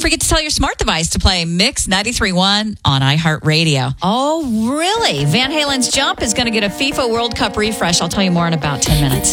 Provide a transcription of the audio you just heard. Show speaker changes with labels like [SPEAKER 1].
[SPEAKER 1] forget to tell your smart device to play Mix 93.1 on iHeartRadio. Oh, really? Van Halen's Jump is going to get a FIFA World Cup refresh. I'll tell you more in about 10 minutes.